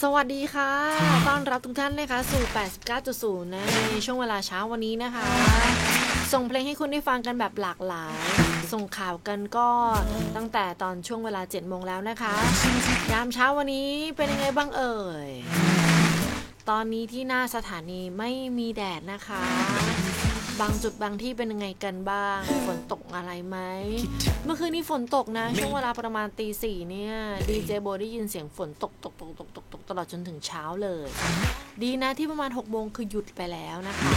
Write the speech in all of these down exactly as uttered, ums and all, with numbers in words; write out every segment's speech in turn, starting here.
วัสดีค่ะต้อนรับทุกท่านนะคะสู่ แปดสิบเก้าจุดศูนย์ นะในช่วงเวลาเช้าวันนี้นะคะส่งเพลงให้คุณได้ฟังกันแบบหลากหลายส่งข่าวกันก็ตั้งแต่ตอนช่วงเวลา เจ็ดโมงแล้วนะคะยามเช้าวันนี้เป็นยังไงบ้างเอ่ยตอนนี้ที่หน้าสถานีไม่มีแดดนะคะบางจุดบางที่เป็นยังไงกันบ้างฝนตกอะไรไหมเมื่อคืนนี้ฝนตกนะช่วงเวลาประมาณตีสี่เนี่ยดีเจโบได้ยินเสียงฝนตกตกตกตกตกตกตลอดจนถึงเช้าเลยดีนะที่ประมาณหกโมงคือหยุดไปแล้วนะคะ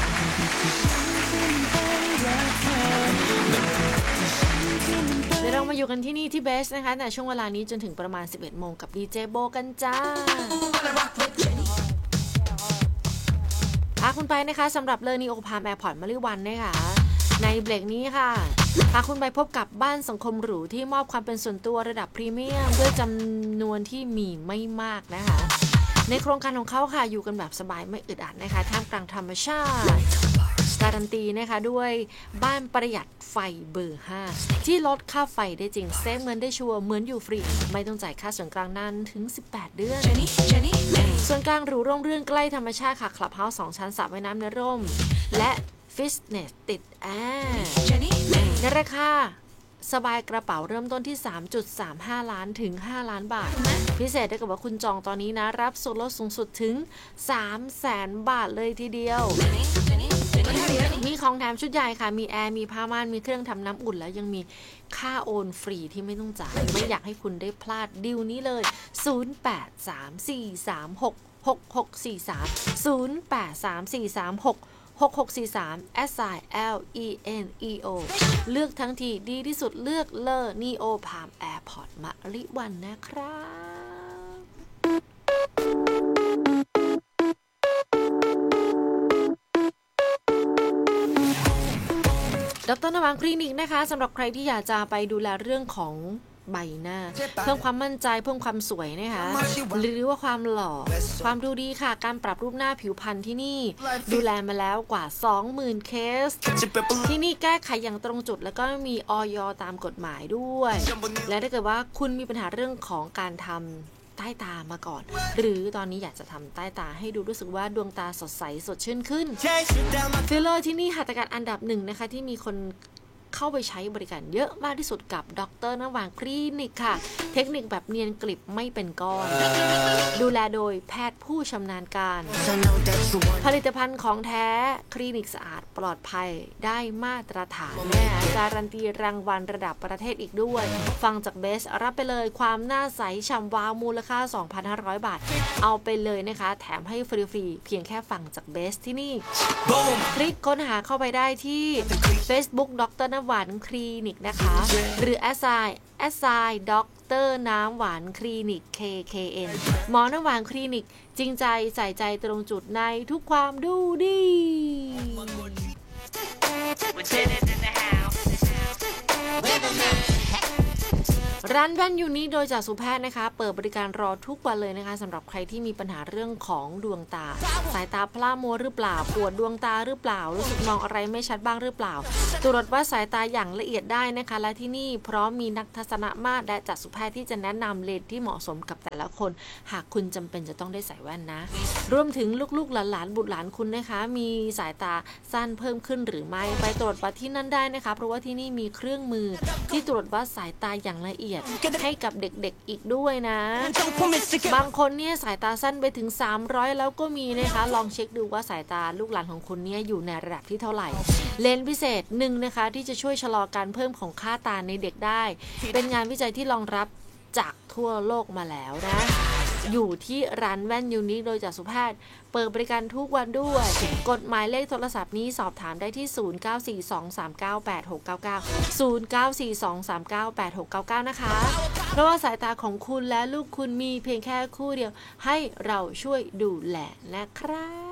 เดี๋ยวเรามาอยู่กันที่นี่ที่เบสนะคะในช่วงเวลานี้จนถึงประมาณสิบเอ็ดโมงกับดีเจโบกันจ้าพาคุณไปนะคะสำหรับเลอนีโอพาแอร์พอร์ตมาริวันนะคะในเบรกนี้ค่ะพาคุณไปพบกับบ้านสังคมหรูที่มอบความเป็นส่วนตัวระดับพรีเมียมด้วยจำนวนที่มีไม่มากนะคะในโครงการของเขาค่ะอยู่กันแบบสบายไม่อึดอัดนะคะท่ามกลางธรรมชาติการันตีนะคะด้วยบ้านประหยัดไฟเบอร์ห้าที่ลดค่าไฟได้จริงเซฟเงินได้ชัวร์เหมือนอยู่ฟรีไม่ต้องจ่ายค่าส่วนกลางนานถึงสิบแปดเดือนส่วนกลางหรูร่มรื่นใกล้ธรรมชาติค่ะคลับเฮาส์สองชั้นสระว่ายน้ำในร่มและฟิตเนสติดแอร์ในราคาสบายกระเป๋าเริ่มต้นที่ สามจุดสามห้า ล้านถึงห้าล้านบาทพิเศษถ้าเกิดว่าคุณจองตอนนี้นะรับส่วนลดสูงสุดถึง สามแสน บาทเลยทีเดียวมีของแถมชุดใหญ่ค่ะมีแอร์มีผ้าม่านมีเครื่องทำน้ำอุ่นแล้วยังมีค่าโอนฟรีที่ไม่ต้องจ่ายไม่อยากให้คุณได้พลาดดีลนี้เลยศูนย์ แปด สาม สี่ สาม หก หก หก สี่ สาม ศูนย์ แปด สาม สี่ สาม หก หก หก สี่ สาม เอส ไอ แอล อี เอ็น อี โอ เลือกทั้งทีดีที่สุดเลือกเลอนีโอพามแอร์พอร์ตมาริวันนะครับดร.นวังคลินิกนะคะสำหรับใครที่อยากจะไปดูแลเรื่องของใบหน้าเพิ่มความมั่นใจเพิ่มความสวยนะคะหรือว่าความหล่อความดูดีค่ะการปรับรูปหน้าผิวพรรณที่นี่ดูแลมาแล้วกว่า สองหมื่น เคสที่นี่แก้ไขอย่างตรงจุดแล้วก็มีอย.ตามกฎหมายด้วยและถ้าเกิดว่าคุณมีปัญหาเรื่องของการทำใต้ตามาก่อนหรือตอนนี้อยากจะทำใต้ตาให้ดูรู้สึกว่าดวงตาสดใสสดชื่นขึ้นฟิลเลอร์ที่นี่หัตถการอันดับหนึ่งนะคะที่มีคนเข้าไปใช้บริการเยอะมากที่สุดกับดร.นวังคลินิกค่ะเทคนิคแบบเนียนกริบไม่เป็นก้อนดูแลโดยแพทย์ผู้ชำนาญการผลิตภัณฑ์ของแท้คลินิกสะอาดปลอดภัยได้มาตรฐานแน่การันตีรางวัลระดับประเทศอีกด้วยฟังจากเบสรับไปเลยความหน้าใสฉ่ำวาวมูลค่า สองพันห้าร้อย บาทเอาไปเลยนะคะแถมให้ฟรีๆเพียงแค่ฟังจากเบสที่นี่คลิกค้นหาเข้าไปได้ที่ Facebook ดร.น้ำหวานคลินิกนะคะหรือ แอส ไอ แอส ไอ ดร.น้ำหวานคลินิก เค เค เอ็น หมอน้ำหวานคลินิกจริงใจใส่ใจตรงจุดในทุกความดูดีร้านแว่นยูนิโดยจากสุแพทย์นะคะเปิดบริการรอทุกวันเลยนะคะสำหรับใครที่มีปัญหาเรื่องของดวงตาสายตาพร่ามัวหรือเปล่าปวดดวงตาหรือเปล่ารู้สึกมองอะไรไม่ชัดบ้างหรือเปล่าตรวจวัดสายตาอย่างละเอียดได้นะคะและที่นี่พร้อมมีนักทัศนมาตรและจักษุแพทย์ที่จะแนะนำเลนส์ที่เหมาะสมกับแต่ละคนหากคุณจำเป็นจะต้องได้ใส่แว่นนะรวมถึงลูกๆหลานๆบุตรหลานคุณนะคะมีสายตาสั้นเพิ่มขึ้นหรือไม่ไปตรวจวัดที่นั่นได้นะคะเพราะว่าที่นี่มีเครื่องมือที่ตรวจวัดสายตาอย่างละเอียดให้กับเด็กๆอีกด้วยนะบางคนเนี่ยสายตาสั้นไปถึงสามร้อยแล้วก็มีนะคะลองเช็คดูว่าสายตาลูกหลานของคุณเนี่ยอยู่ในระดับที่เท่าไหร่เลนส์พิเศษหนึ่งนะคะที่จะช่วยชะลอการเพิ่มของค่าตาในเด็กได้เป็นงานวิจัยที่รองรับจากทั่วโลกมาแล้วนะอยู่ที่ร้านแว่นยูนิโดยจากสุแพทย์เปิดบริการทุกวันด้วยกดหมายเลขโทรศัพท์นี้สอบถามได้ที่ศูนย์ เก้า สี่ สอง สาม เก้า แปด หก เก้า เก้า ศูนย์ เก้า สี่ สอง สาม เก้า แปด หก เก้า เก้านะคะเพราะว่าสายตาของคุณและลูกคุณมีเพียงแค่คู่เดียวให้เราช่วยดูแลนะครับ